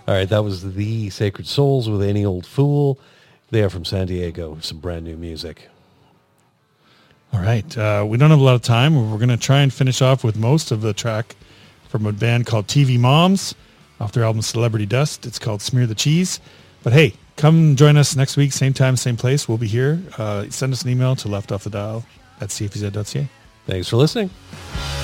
All right, that was The Sacred Souls with Any Old Fool. They are from San Diego. Some brand new music. All right. We don't have a lot of time. We're going to try and finish off with most of the track from a band called TV Moms off their album Celebrity Dust. It's called Smear the Cheese. But hey, come join us next week, same time, same place. We'll be here. Send us an email to leftoffthedial@cfz.ca. Thanks for listening.